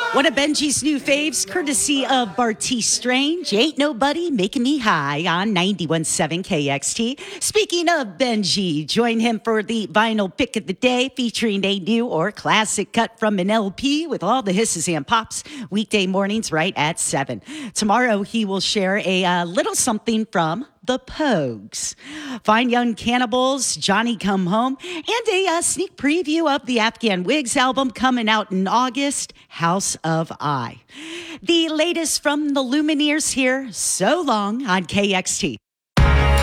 One of Benji's new faves, courtesy of Bartiz Strange, Ain't Nobody Making Me High on 91.7 KXT. Speaking of Benji, join him for the vinyl pick of the day featuring a new or classic cut from an LP with all the hisses and pops, weekday mornings right at 7. Tomorrow he will share a little something from the Pogues. Fine Young Cannibals, Johnny Come Home, and a sneak preview of the Afghan Wigs album coming out in August, House of I. The latest from the Lumineers here, so long on KXT.